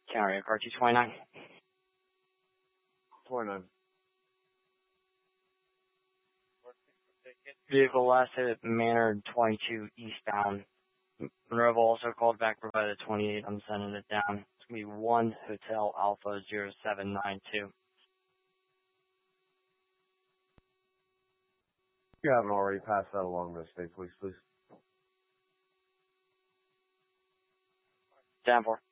Carrier car 229. 29. Vehicle last hit at Manor 22 eastbound. Monroe also called back, provided 28. I'm sending it down. It's going to be 1 Hotel Alpha 0792. You haven't already passed that along to State Police, please. Down for.